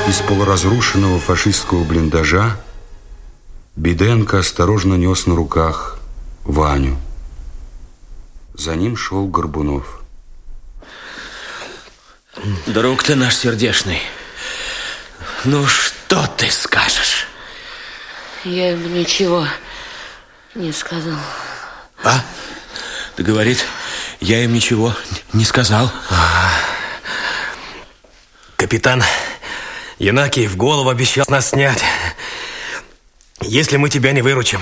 Из полуразрушенного фашистского блиндажа Биденко осторожно нес на руках Ваню. За ним шел Горбунов. Друг ты наш сердечный, ну что ты скажешь? Я ему ничего не сказал. А? Ты говорит, я им ничего не сказал. Капитан Янакиев голову обещал нас снять, если мы тебя не выручим.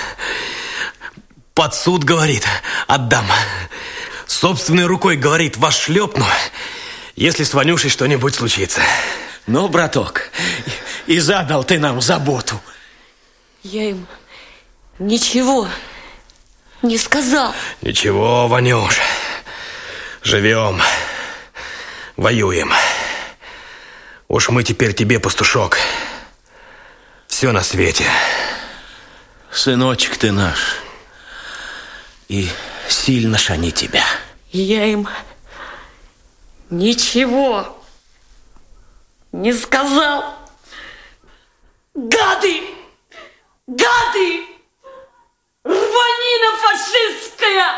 Под суд, говорит, отдам. Собственной рукой, говорит, вас шлепну, если с Ванюшей что-нибудь случится. Ну, браток, и задал ты нам заботу. Я им ничего не сказал. Ничего, Ванюш, живем, воюем. Уж мы теперь тебе, пастушок, все на свете. Сыночек ты наш, и сильно ж они тебя. Я им ничего не сказал. Гады! Гады! Рванина фашистская!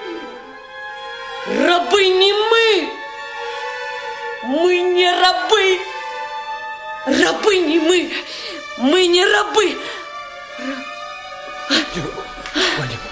Рабы не мы! Мы не рабы! Рабы не мы! Мы не рабы! Ваня,